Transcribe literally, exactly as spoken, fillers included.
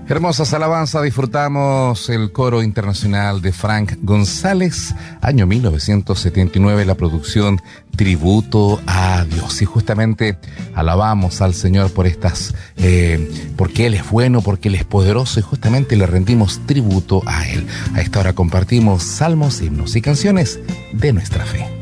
Hermosas alabanzas, disfrutamos el coro internacional de Frank González, año mil novecientos setenta y nueve, la producción Tributo a Dios. Y justamente alabamos al Señor por estas, eh, porque Él es bueno, porque Él es poderoso, y justamente le rendimos tributo a Él. A esta hora compartimos salmos, himnos y canciones de nuestra fe.